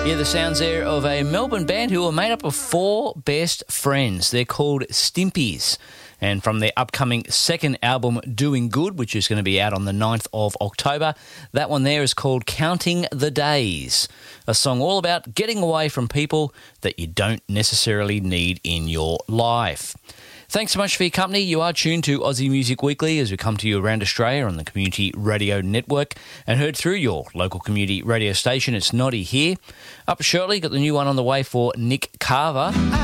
Yeah, the sounds there of a Melbourne band who are made up of four best friends. They're called Stimpies. And from their upcoming second album, Doing Good, which is going to be out on the 9th of October, that one there is called Counting the Days, a song all about getting away from people that you don't necessarily need in your life. Thanks so much for your company. You are tuned to Aussie Music Weekly as we come to you around Australia on the Community Radio Network and heard through your local community radio station. It's Noddy here. Up shortly, got the new one on the way for Nick Carver.